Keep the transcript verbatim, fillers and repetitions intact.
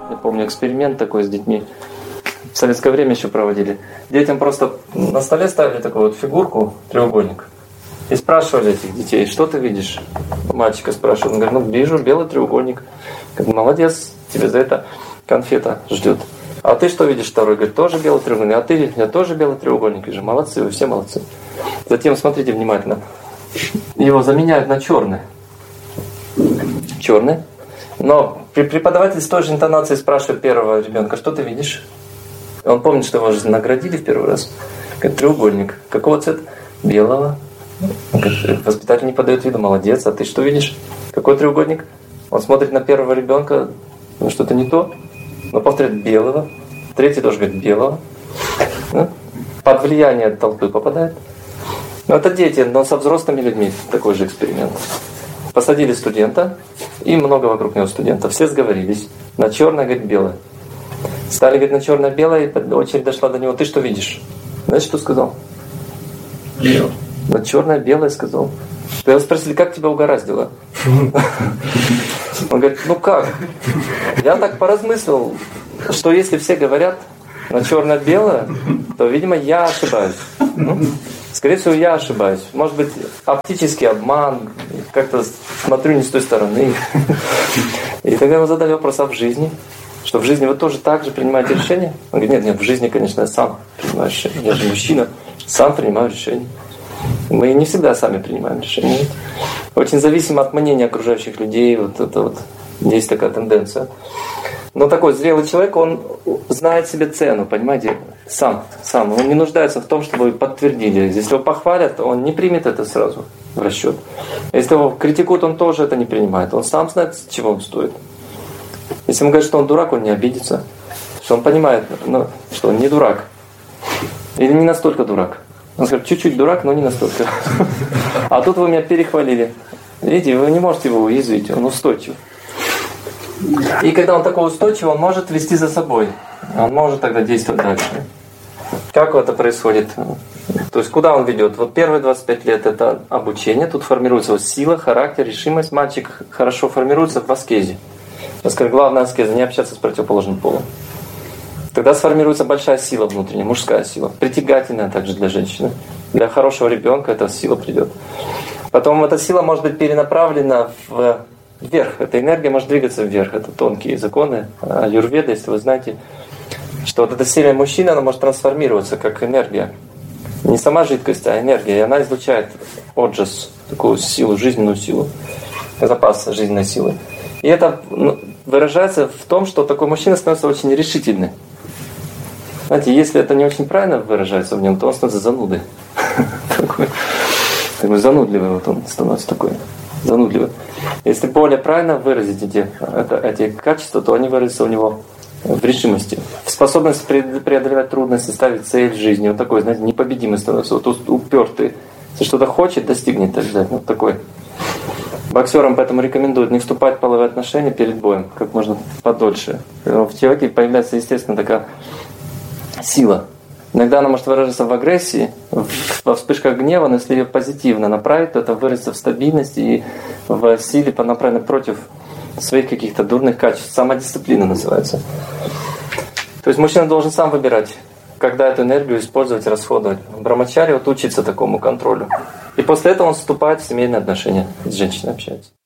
я помню, эксперимент такой с детьми. В советское время еще проводили. Детям просто на столе ставили такую вот фигурку, треугольник. И спрашивали этих детей, что ты видишь? Мальчика спрашивают. Он говорит, ну вижу белый треугольник. Говорит, молодец, тебе за это конфета ждет. А ты что видишь? Второй говорит, тоже белый треугольник. А ты, я тоже белый треугольник вижу. Молодцы, вы все молодцы. Затем смотрите внимательно. Его заменяют на черный. Черный. Но преподаватель с той же интонацией спрашивает первого ребенка, что ты видишь? Он помнит, что его же наградили в первый раз. Говорит, треугольник. Какого цвета? Белого. Говорит, воспитатель не подает виду, молодец. А ты что видишь? Какой треугольник? Он смотрит на первого ребенка, ну что-то не то. Но повторяет белого. Третий тоже говорит белого. Ну, под влияние толпы попадает. Ну, это дети, но со взрослыми людьми такой же эксперимент. Посадили студента, и много вокруг него студентов. Все сговорились. На черное, говорит, белое. Стали, говорит, на черное-белое, и очередь дошла до него. Ты что видишь? Знаешь, что сказал? Белое. На черное-белое сказал. Его спросили, как тебя угораздило? Он говорит, ну как? Я так поразмыслил, что если все говорят на черно-белое, то, видимо, я ошибаюсь. Скорее всего, я ошибаюсь. Может быть, оптический обман, как-то смотрю не с той стороны. И тогда ему задали вопрос, а в жизни? Что в жизни вы тоже так же принимаете решения? Он говорит, нет, нет, в жизни, конечно, я сам принимаю решения. Я же мужчина, сам принимаю решения. Мы не всегда сами принимаем решения. Очень зависимо от мнения окружающих людей. Вот это вот есть такая тенденция. Но такой зрелый человек, он знает себе цену, понимаете, сам, сам. Он не нуждается в том, чтобы подтвердили. Если его похвалят, он не примет это сразу в расчет. Если его критикуют, он тоже это не принимает. Он сам знает, чего он стоит. Если ему говорят, что он дурак, он не обидится. Что он понимает, ну, что он не дурак. Или не настолько дурак. Он скажет, чуть-чуть дурак, но не настолько. А тут вы меня перехвалили. Видите, вы не можете его уязвить, он устойчив. И когда он такой устойчивый, он может вести за собой. Он может тогда действовать дальше. Как это происходит? То есть куда он ведет? Вот первые двадцать пять лет это обучение. Тут формируется вот сила, характер, решимость. Мальчик хорошо формируется в аскезе. Я скажу, главная аскеза — не общаться с противоположным полом. Тогда сформируется большая сила внутренняя, мужская сила. Притягательная также для женщины. Для хорошего ребенка эта сила придет. Потом эта сила может быть перенаправлена в вверх. Эта энергия может двигаться вверх. Это тонкие законы аюрведы, если вы знаете, что вот эта сильная мужчина, она может трансформироваться как энергия. Не сама жидкость, а энергия. И она излучает оджас, такую силу, жизненную силу, запас жизненной силы. И это выражается в том, что такой мужчина становится очень решительный. Знаете, если это не очень правильно выражается в нем, то он становится занудой. Такой, такой занудливый вот он становится такой. Занудливый. Если более правильно выразить эти, это, эти качества, то они выразятся у него в решимости, в способности преодолевать трудности, ставить цель в жизни. Вот такой, знаете, непобедимый становится, вот упертый. Если что-то хочет, достигнет обязательно. Вот такой. Боксерам поэтому рекомендуют не вступать в половые отношения перед боем, как можно подольше. В человеке появляется, естественно, такая сила. Иногда она может выражаться в агрессии, во вспышках гнева, но если ее позитивно направить, то это выразится в стабильности и в силе, направленной против своих каких-то дурных качеств. Самодисциплина называется. То есть мужчина должен сам выбирать, когда эту энергию использовать, расходовать. Брамачари вот учится такому контролю. И после этого он вступает в семейные отношения, с женщиной общается.